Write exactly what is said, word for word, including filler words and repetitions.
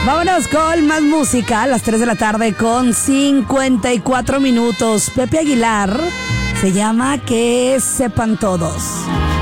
Vámonos con más música a las tres de la tarde con cincuenta y cuatro minutos. Pepe Aguilar se llama Que Sepan Todos.